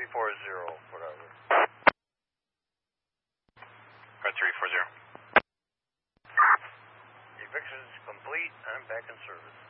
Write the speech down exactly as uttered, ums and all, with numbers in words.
four zero, whatever. Car three four zero. Eviction is complete. I'm back in service.